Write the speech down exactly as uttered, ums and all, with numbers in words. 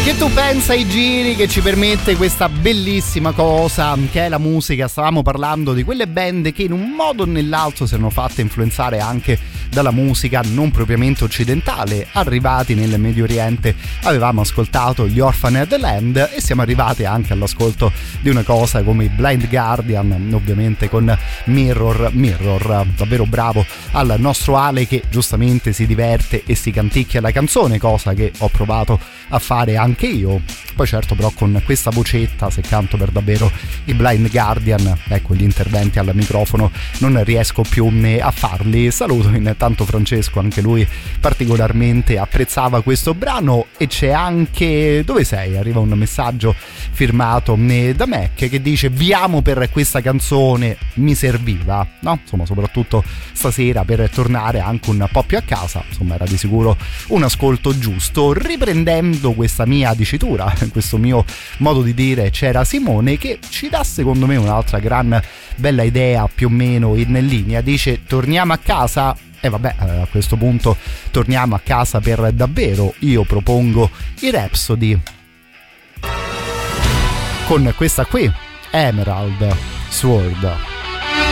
Che tu pensa ai giri che ci permette questa bellissima cosa che è la musica? Stavamo parlando di quelle band che in un modo o nell'altro si erano fatte influenzare anche dalla musica non propriamente occidentale. Arrivati nel Medio Oriente avevamo ascoltato gli Orphaned Land e siamo arrivati anche all'ascolto di una cosa come i Blind Guardian, ovviamente con Mirror Mirror. Davvero bravo al nostro Ale che giustamente si diverte e si canticchia la canzone, cosa che ho provato a fare anche io. Poi certo però con questa vocetta, se canto per davvero i Blind Guardian, ecco, gli interventi al microfono non riesco più a farli. Saluto intanto Francesco, anche lui particolarmente apprezzava questo brano. E c'è anche, dove sei? Arriva un messaggio firmato da Mac che dice: vi amo per questa canzone, mi serviva, no? Insomma, soprattutto stasera per tornare anche un po' più a casa, insomma era di sicuro un ascolto giusto. Riprendendo questa mia dicitura, questo mio modo di dire, c'era Simone che ci dà secondo me un'altra gran bella idea più o meno in linea. Dice: torniamo a casa? E vabbè, a questo punto torniamo a casa per davvero. Io propongo i Rhapsody con questa qui, Emerald Sword.